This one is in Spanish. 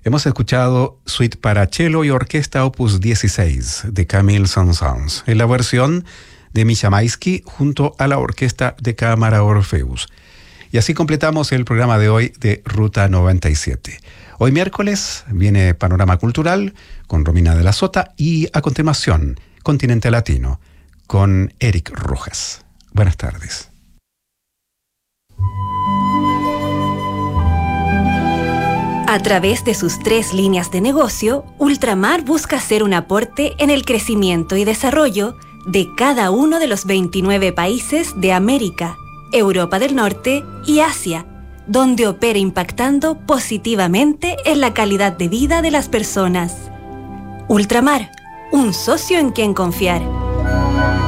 Hemos escuchado Suite para cello y orquesta opus 16 de Camille Saint-Saëns en la versión de Misha Maisky junto a la orquesta de cámara Orpheus. Y así completamos el programa de hoy de Ruta 97. Hoy miércoles viene Panorama Cultural con Romina de la Sota y a continuación Continente Latino con Eric Rojas. Buenas tardes. A través de sus 3 líneas de negocio, Ultramar busca hacer un aporte en el crecimiento y desarrollo de cada uno de los 29 países de América, Europa del Norte y Asia, donde opera impactando positivamente en la calidad de vida de las personas. Ultramar, un socio en quien confiar.